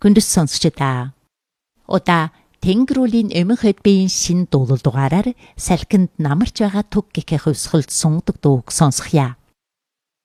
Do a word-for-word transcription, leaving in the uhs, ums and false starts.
хүндэс сонсогчдаа. Удаа Тэнгэрүүлийн эмх хөдбийн шин дуулал дугаараар салхинд намарч байгаа түг гэхэх хувьсгалд сунгадаг дууг сонсохъя.